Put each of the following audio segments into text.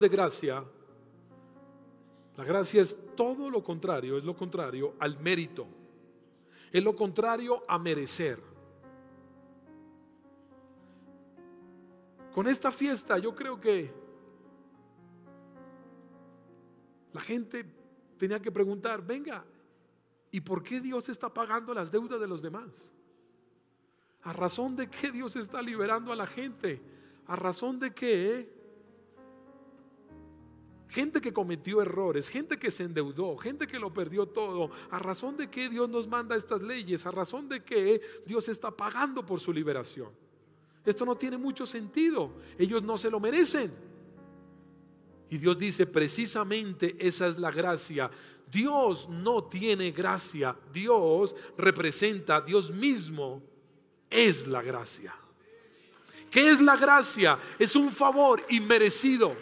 de gracia, la gracia es todo lo contrario, es lo contrario al mérito, es lo contrario a merecer. Con esta fiesta yo creo que la gente tenía que preguntar, venga, ¿y por qué Dios está pagando las deudas de los demás? ¿A razón de qué Dios está liberando a la gente? ¿A razón de qué? Gente que cometió errores, gente que se endeudó, gente que lo perdió todo. ¿A razón de qué Dios nos manda estas leyes? ¿A razón de qué Dios está pagando por su liberación? Esto no tiene mucho sentido. Ellos no se lo merecen. Y Dios dice, precisamente esa es la gracia. Dios no tiene gracia. Dios representa, Dios mismo es la gracia. ¿Qué es la gracia? Es un favor inmerecido.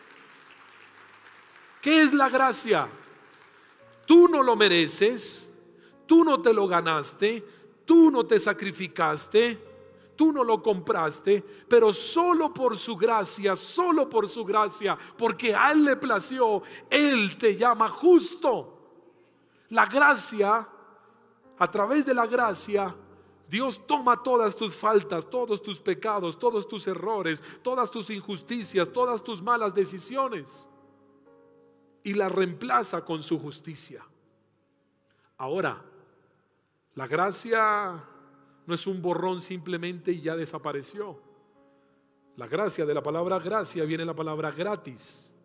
¿Qué es la gracia? Tú no lo mereces, tú no te lo ganaste, tú no te sacrificaste, tú no lo compraste, pero solo por su gracia, porque a Él le plació, Él te llama justo. La gracia, a través de la gracia, Dios toma todas tus faltas, todos tus pecados, todos tus errores, todas tus injusticias, todas tus malas decisiones y la reemplaza con su justicia. Ahora, la gracia no es un borrón simplemente y ya desapareció. La gracia, de la palabra gracia viene la palabra gratis.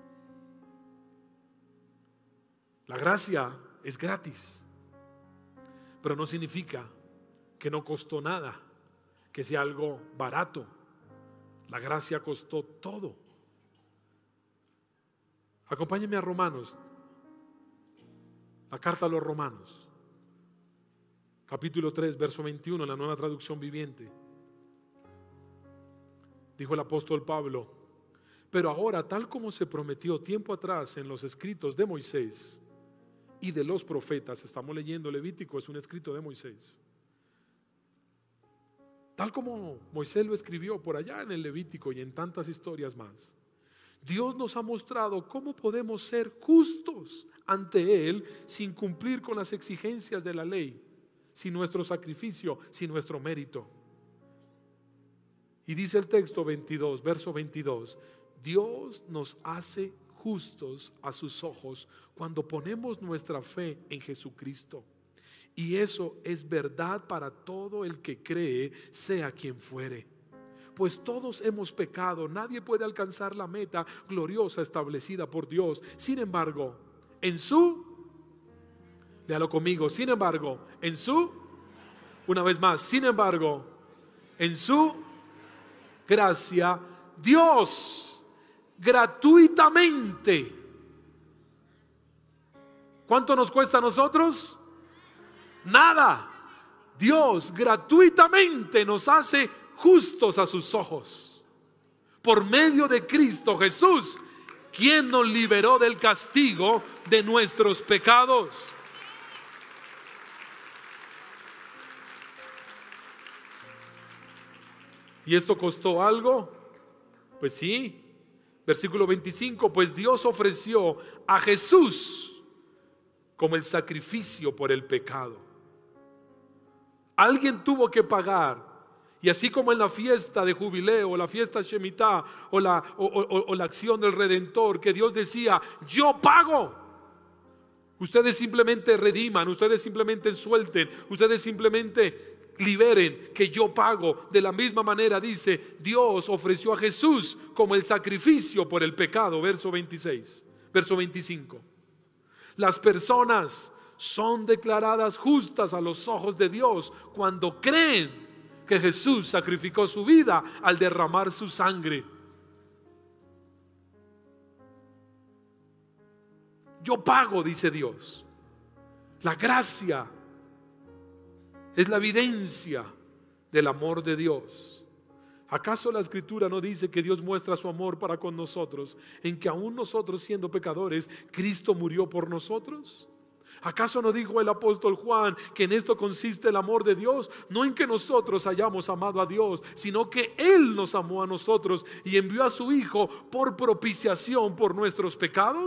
La gracia es gratis, pero no significa que no costó nada, que sea algo barato. La gracia costó todo. Acompáñenme a Romanos, la carta a los Romanos, capítulo 3, verso 21, en la Nueva Traducción Viviente. Dijo el apóstol Pablo: pero ahora, tal como se prometió tiempo atrás en los escritos de Moisés y de los profetas, estamos leyendo Levítico, es un escrito de Moisés, tal como Moisés lo escribió por allá en el Levítico y en tantas historias más, Dios nos ha mostrado cómo podemos ser justos ante Él sin cumplir con las exigencias de la ley, sin nuestro sacrificio, sin nuestro mérito. Y dice el texto 22, verso 22, Dios nos hace justos a sus ojos cuando ponemos nuestra fe en Jesucristo. Y eso es verdad para todo el que cree, sea quien fuere. Pues todos hemos pecado, nadie puede alcanzar la meta gloriosa establecida por Dios. Sin embargo, léalo conmigo, sin embargo, una vez más, sin embargo, en su gracia, Dios gratuitamente. ¿Cuánto nos cuesta a nosotros? Nada. Dios gratuitamente nos hace justos a sus ojos por medio de Cristo Jesús, quien nos liberó del castigo de nuestros pecados. ¿Y esto costó algo? Pues sí. Versículo 25, pues Dios ofreció a Jesús como el sacrificio por el pecado. Alguien tuvo que pagar. Y así como en la fiesta de jubileo, la fiesta Shemitah o la acción del Redentor, que Dios decía, yo pago, ustedes simplemente rediman, ustedes simplemente suelten, ustedes simplemente liberen, que yo pago. De la misma manera dice, Dios ofreció a Jesús como el sacrificio por el pecado. Verso 26, verso 25. Las personas son declaradas justas a los ojos de Dios cuando creen que Jesús sacrificó su vida al derramar su sangre. Yo pago, dice Dios. La gracia es la evidencia del amor de Dios. ¿Acaso la Escritura no dice que Dios muestra su amor para con nosotros en que aún nosotros siendo pecadores, Cristo murió por nosotros? ¿Acaso no dijo el apóstol Juan que en esto consiste el amor de Dios? No en que nosotros hayamos amado a Dios, sino que Él nos amó a nosotros y envió a su Hijo por propiciación por nuestros pecados.